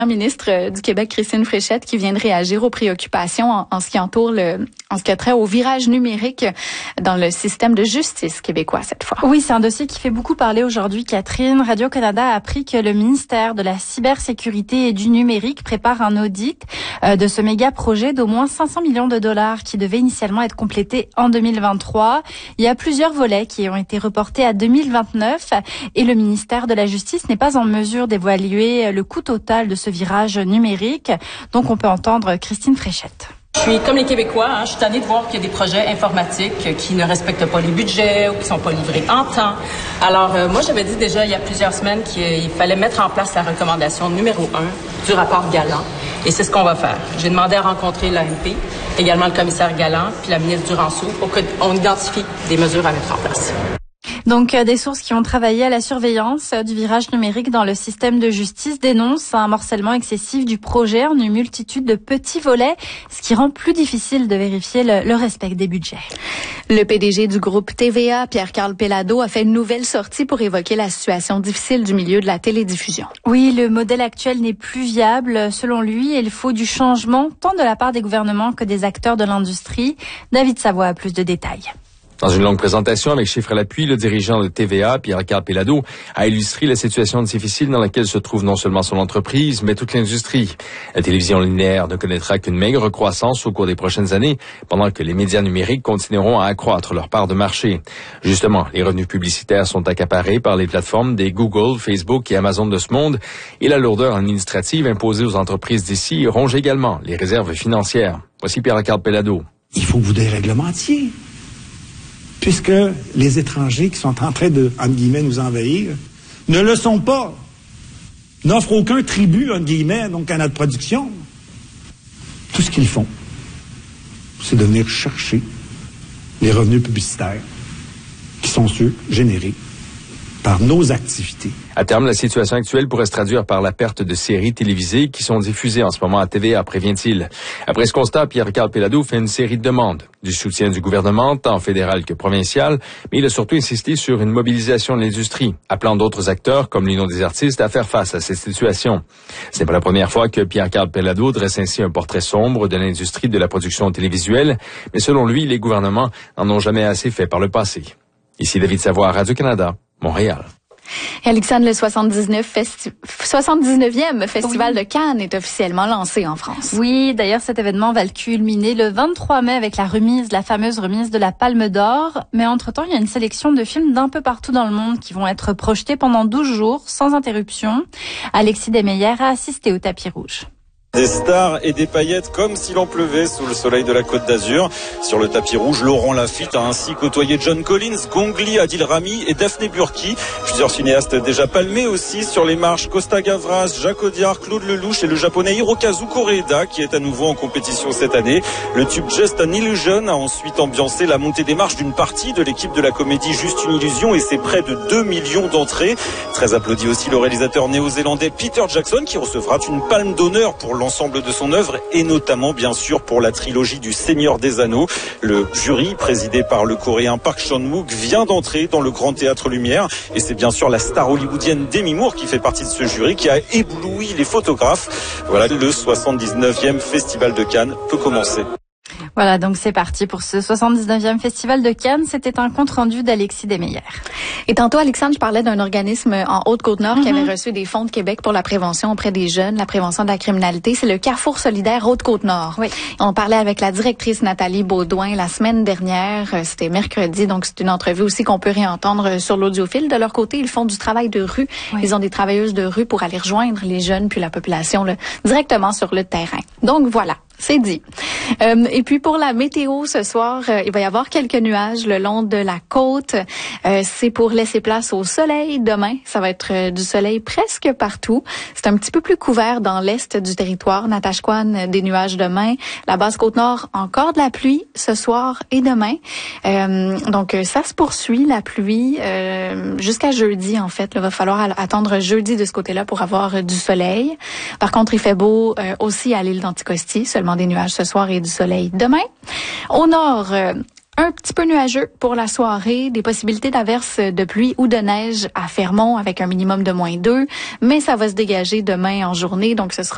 Ministre du Québec, Christine Fréchette, qui vient de réagir aux préoccupations en ce qui entoure en ce qui a trait au virage numérique dans le système de justice québécois cette fois. Oui, c'est un dossier qui fait beaucoup parler aujourd'hui, Catherine. Radio-Canada a appris que le ministère de la cybersécurité et du numérique prépare un audit de ce méga projet d'au moins 500 millions de dollars qui devait initialement être complété en 2023. Il y a plusieurs volets qui ont été reportés à 2029 et le ministère de la Justice n'est pas en mesure d'évaluer le coût total de ce virage numérique. Donc on peut entendre Christine Fréchette. Je suis comme les Québécois, je suis tannée de voir qu'il y a des projets informatiques qui ne respectent pas les budgets ou qui sont pas livrés en temps. Alors, moi, j'avais dit déjà il y a plusieurs semaines qu'il fallait mettre en place la recommandation numéro 1 du rapport Galland. Et c'est ce qu'on va faire. J'ai demandé à rencontrer l'ANP, également le commissaire Galland, puis la ministre Duranceau, pour qu'on identifie des mesures à mettre en place. Donc, des sources qui ont travaillé à la surveillance du virage numérique dans le système de justice dénoncent un morcellement excessif du projet en une multitude de petits volets, ce qui rend plus difficile de vérifier le respect des budgets. Le PDG du groupe TVA, Pierre-Carl Péladeau, a fait une nouvelle sortie pour évoquer la situation difficile du milieu de la télédiffusion. Oui, le modèle actuel n'est plus viable. Selon lui, il faut du changement tant de la part des gouvernements que des acteurs de l'industrie. David Savoie a plus de détails. Dans une longue présentation avec chiffres à l'appui, le dirigeant de TVA, Pierre-Carl Péladeau, a illustré la situation difficile dans laquelle se trouve non seulement son entreprise, mais toute l'industrie. La télévision linéaire ne connaîtra qu'une maigre croissance au cours des prochaines années, pendant que les médias numériques continueront à accroître leur part de marché. Justement, les revenus publicitaires sont accaparés par les plateformes des Google, Facebook et Amazon de ce monde, et la lourdeur administrative imposée aux entreprises d'ici ronge également les réserves financières. Voici Pierre-Carl Péladeau. Il faut que vous déréglementiez. Puisque les étrangers qui sont en train de, entre guillemets, nous envahir, ne le sont pas. N'offrent aucun tribut, entre guillemets, donc à notre production. Tout ce qu'ils font, c'est de venir chercher les revenus publicitaires qui sont ceux générés par nos activités. À terme, la situation actuelle pourrait se traduire par la perte de séries télévisées qui sont diffusées en ce moment à TVA, prévient-il. Après ce constat, Pierre-Carl Péladeau fait une série de demandes. Du soutien du gouvernement, tant fédéral que provincial, mais il a surtout insisté sur une mobilisation de l'industrie, appelant d'autres acteurs, comme l'Union des artistes, à faire face à cette situation. Ce n'est pas la première fois que Pierre-Carl Péladeau dresse ainsi un portrait sombre de l'industrie de la production télévisuelle, mais selon lui, les gouvernements n'en ont jamais assez fait par le passé. Ici David Savoie, Radio-Canada, Montréal. Et Alexandre, le 79e Festival de Cannes est officiellement lancé en France. Oui, d'ailleurs, cet événement va le culminer le 23 mai avec la fameuse remise de la Palme d'Or. Mais entre-temps, il y a une sélection de films d'un peu partout dans le monde qui vont être projetés pendant 12 jours, sans interruption. Alexis Desmeyer a assisté au tapis rouge. Des stars et des paillettes comme s'il en pleuvait sous le soleil de la Côte d'Azur. Sur le tapis rouge, Laurent Lafitte a ainsi côtoyé John Collins, Gong Li, Adil Rami et Daphné Burki. Plusieurs cinéastes déjà palmés aussi sur les marches. Costa Gavras, Jacques Audiard, Claude Lelouch et le japonais Hirokazu Koreeda qui est à nouveau en compétition cette année. Le tube Just an Illusion a ensuite ambiancé la montée des marches d'une partie de l'équipe de la comédie Juste une illusion et c'est près de 2 millions d'entrées. Très applaudi aussi le réalisateur néo-zélandais Peter Jackson qui recevra une palme d'honneur pour l'ensemble de son œuvre et notamment bien sûr pour la trilogie du Seigneur des Anneaux. Le jury présidé par le coréen Park Chan-wook vient d'entrer dans le Grand Théâtre Lumière et c'est bien sûr la star hollywoodienne Demi Moore qui fait partie de ce jury qui a ébloui les photographes. Voilà, le 79e Festival de Cannes peut commencer. Voilà, donc c'est parti pour ce 79e Festival de Cannes. C'était un compte-rendu d'Alexis Desmeyer. Et tantôt, Alexandre, je parlais d'un organisme en Haute-Côte-Nord qui avait reçu des fonds de Québec pour la prévention auprès des jeunes, la prévention de la criminalité. C'est le Carrefour solidaire Haute-Côte-Nord. Oui. On parlait avec la directrice Nathalie Baudouin la semaine dernière. C'était mercredi, donc c'est une entrevue aussi qu'on peut réentendre sur l'audiofile. De leur côté, ils font du travail de rue. Oui. Ils ont des travailleuses de rue pour aller rejoindre les jeunes puis la population là, directement sur le terrain. Donc voilà. C'est dit. Et puis pour la météo ce soir, il va y avoir quelques nuages le long de la côte. C'est pour laisser place au soleil. Demain, ça va être du soleil presque partout. C'est un petit peu plus couvert dans l'est du territoire. Natashquan, des nuages demain. La Basse-Côte-Nord, encore de la pluie ce soir et demain. Donc ça se poursuit, la pluie, jusqu'à jeudi en fait. Il va falloir attendre jeudi de ce côté-là pour avoir du soleil. Par contre, il fait beau aussi à l'île d'Anticosti, seulement des nuages ce soir et du soleil demain. Au nord, un petit peu nuageux pour la soirée, des possibilités d'averses de pluie ou de neige à Fermont avec un minimum de -2, mais ça va se dégager demain en journée, donc ce sera